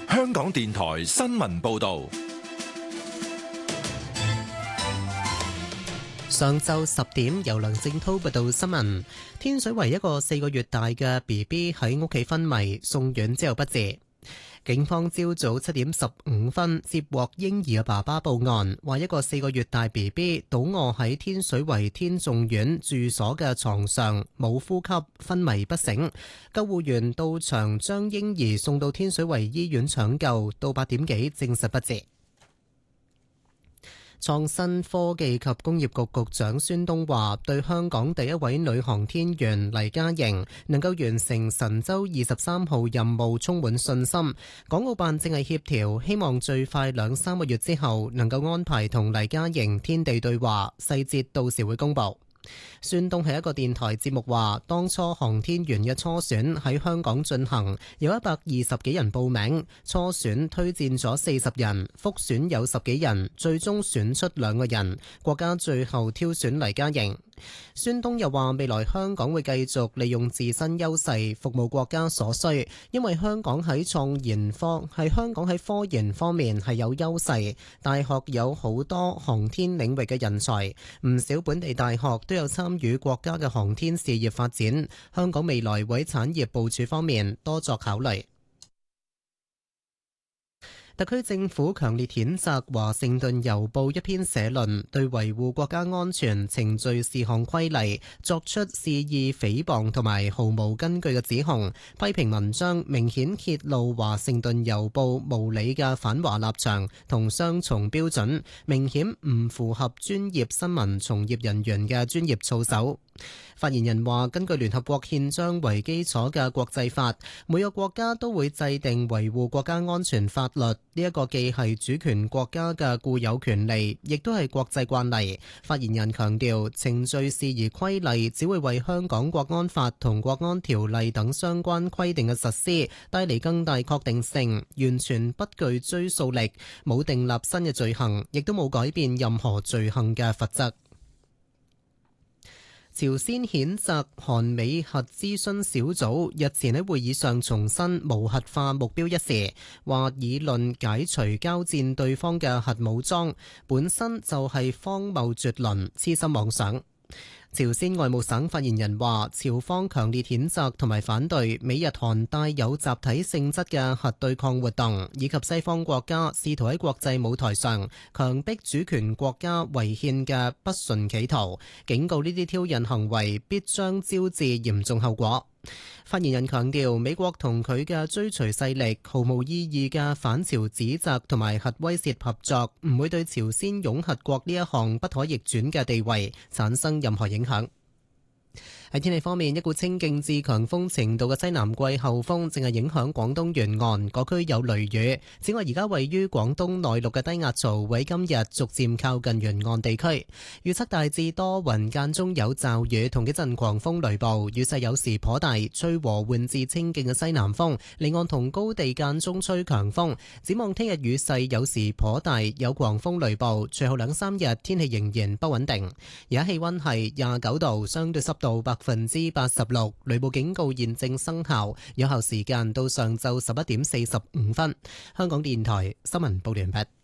香港電台新聞報道。 上晝10點，由梁正滔報道新聞。天水圍一個4個月大嘅 BB 喺屋企昏迷，送院之後不治。警方朝早7點15分接獲嬰兒嘅爸爸報案，話一個4個月大 BB 倒卧喺天水圍天頌苑住所嘅床上，冇呼吸，昏迷不醒。救護員到場將嬰兒送到天水圍醫院搶救，到8點幾證實不治。創新科技及工業局局長孫東話，對香港第一位女航天員黎嘉瑩能夠完成神舟23號任務充滿信心。港澳辦正係協調，希望最快2-3個月之後能夠安排同黎嘉瑩天地對話，細節到時會公佈。孫東喺一個電台節目話，當初航天員嘅初選喺香港進行，有120幾人報名，初選推薦咗40人，複選有10幾人，最終選出2個人，國家最後挑選黎嘉瑩。孫東又話，未來香港會繼續利用自身優勢服務國家所需，因為香港喺科研方面係有優勢，大學有好多航天領域嘅人才，唔少本地大學都有參與國家嘅航天事業發展，香港未來會喺產業部署方面多作考慮。特區政府強烈譴責華盛頓郵報一篇社論，對維護國家安全程序事項規例作出肆意誹謗同埋毫無根據嘅指控，批評文章明顯揭露華盛頓郵報無理嘅反華立場同雙重標準，明顯唔符合專業新聞從業人員嘅專業操守。發言人話，根據聯合國憲章為基礎嘅國際法，每個國家都會制定維護國家安全法律，呢一個既係主權國家嘅固有權利，亦都係國際慣例。發言人強調，程序事宜規例只會為香港國安法同國安條例等相關規定嘅實施帶嚟更大確定性，完全不具追溯力，冇訂立新嘅罪行，亦都冇改變任何罪行嘅罰則。朝鮮譴責韓美核諮詢小組日前喺會議上重申無核化目標一事，話議論解除交戰對方嘅核武裝本身就係荒謬絕倫、痴心妄想。朝鮮外務省發言人話，朝方強烈譴責同埋反對美日韓帶有集體性質嘅核對抗活動，以及西方國家試圖喺國際舞台上強迫主權國家違憲嘅不純企圖，警告呢啲挑釁行為必將招致嚴重後果。發言人強調，美國同佢嘅追隨勢力毫無意義嘅反朝指責同埋核威懾合作，唔會對朝鮮擁核國呢一項不可逆轉嘅地位產生任何影響。喺天氣方面，一股清勁至強風程度嘅西南季候風正係影響廣東沿岸，各區有雷雨。此外，而家位於廣東內陸嘅低壓槽喺今日逐漸靠近沿岸地區，預測大致多雲，間中有驟雨同幾陣狂風雷暴，雨勢有時頗大，吹和緩至清勁嘅西南風，離岸同高地間中吹強風。展望聽日雨勢有時頗大，有狂風雷暴，隨後2-3日天氣仍然不穩定。而家氣溫係29度，相對濕度86%，雷暴警告現正生效，有效時間到上晝11點45分。香港電台新聞報道完畢。